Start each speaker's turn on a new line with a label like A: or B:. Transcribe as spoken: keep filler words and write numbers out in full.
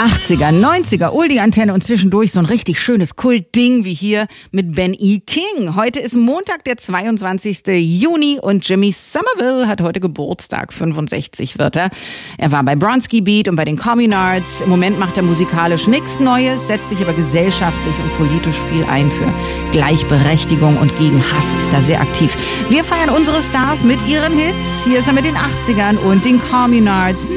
A: achtziger, neunziger, Oldie-Antenne und zwischendurch so ein richtig schönes Kultding wie hier mit Ben E. King. Heute ist Montag, der zweiundzwanzigster Juni und Jimmy Somerville hat heute Geburtstag, fünfundsechzig wird er. Er war bei Bronski Beat und bei den Communards. Im Moment macht er musikalisch nichts Neues, setzt sich aber gesellschaftlich und politisch viel ein für Gleichberechtigung und gegen Hass ist da sehr aktiv. Wir feiern unsere Stars mit ihren Hits. Hier ist er mit den achtzigern und den Communards.